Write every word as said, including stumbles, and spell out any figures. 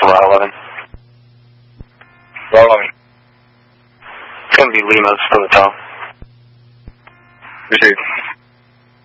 Delta Route eleven. Route eleven. It's going to be Lima's for the top. Received.